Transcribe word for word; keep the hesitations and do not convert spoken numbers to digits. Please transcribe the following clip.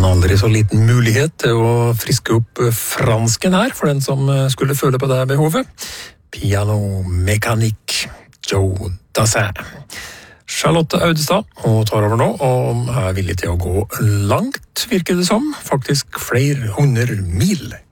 en aldri så liten mulighet til å friske opp fransken her, for den som skulle føle på det behovet. Pianomekanikk, Joe Dassin. Charlotte Audestad, og tar over nå, og er villig til å gå langt, virker det som. Faktisk flere hundre mil.